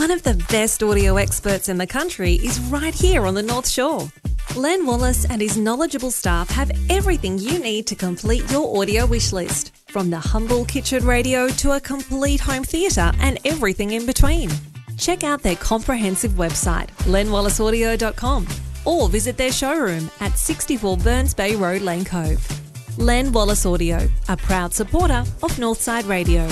One of the best audio experts in the country is right here on the North Shore. Len Wallace and his knowledgeable staff have everything you need to complete your audio wish list, from the humble kitchen radio to a complete home theatre and everything in between. Check out their comprehensive website, lenwallaceaudio.com, or visit their showroom at 64 Burns Bay Road, Lane Cove. Len Wallace Audio, a proud supporter of Northside Radio.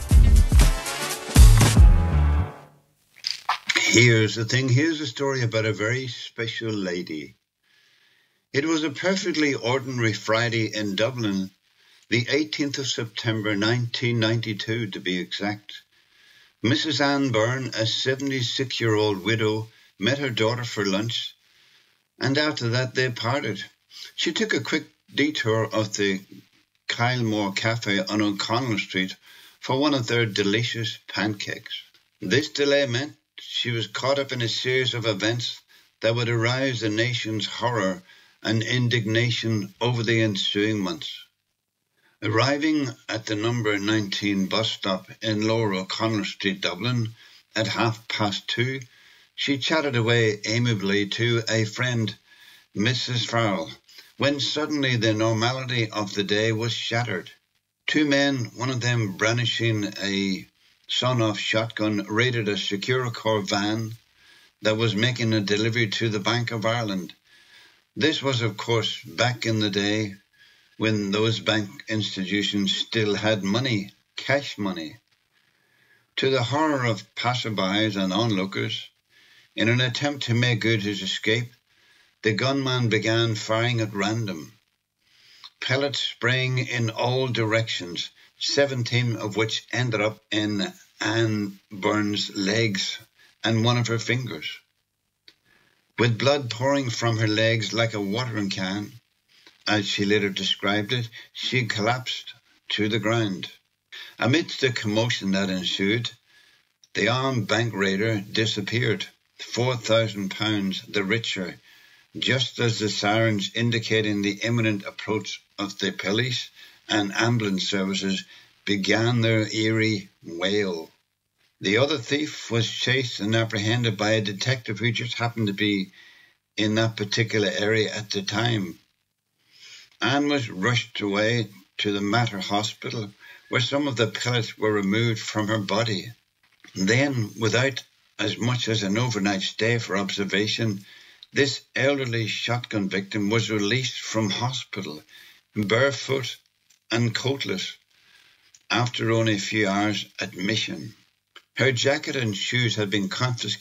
Here's the thing. Here's a story about a very special lady. It was a perfectly ordinary Friday in Dublin, the 18th of September 1992 to be exact. Mrs. Ann Byrne, a 76-year-old widow, met her daughter for lunch, and after that they parted. She took a quick detour of the Kylemore Cafe on O'Connell Street for one of their delicious pancakes. This delay meant she was caught up in a series of events that would arouse the nation's horror and indignation over the ensuing months. Arriving at the number 19 bus stop in Lower O'Connell Street, Dublin, at 2:30, she chatted away amiably to a friend, Mrs. Farrell, when suddenly the normality of the day was shattered. Two men, one of them brandishing a sawn-off shotgun, raided a Securicor van that was making a delivery to the Bank of Ireland. This was, of course, back in the day when those bank institutions still had money, cash money. To the horror of passerbys and onlookers, in an attempt to make good his escape, the gunman began firing at random, pellets spraying in all directions, 17 of which ended up in Ann Byrne's legs and one of her fingers. With blood pouring from her legs like a watering can, as she later described it, she collapsed to the ground. Amidst the commotion that ensued, the armed bank raider disappeared, £4,000 the richer, just as the sirens indicating the imminent approach of the police and ambulance services began their eerie wail. The other thief was chased and apprehended by a detective who just happened to be in that particular area at the time. Anne was rushed away to the Mater Hospital, where some of the pellets were removed from her body. Then, without as much as an overnight stay for observation, this elderly shotgun victim was released from hospital, barefoot and coatless, after only a few hours' admission. Her jacket and shoes had been confiscated